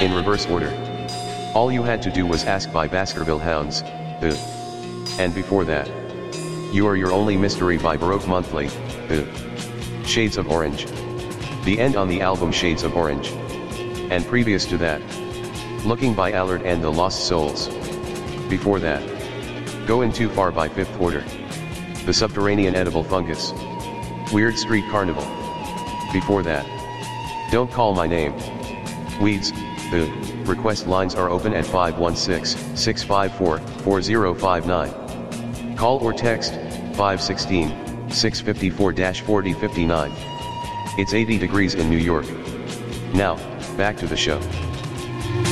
in reverse order. All you had to do was ask by Baskerville Hounds, the. And before that, You Are Your Only Mystery by Baroque Monthly, the. Shades of Orange. The end on the album Shades of Orange. And previous to that, Looking by Allard and the Lost Souls. Before that, Goin' Too Far by Fifth Order. The Subterranean Edible Fungus. Weird Street Carnival. Before that, Don't Call My Name. Weeds, the. Request lines are open at 516-654-4059. Call or text, 516-654-4059. It's 80 degrees in New York. Now, back to the show.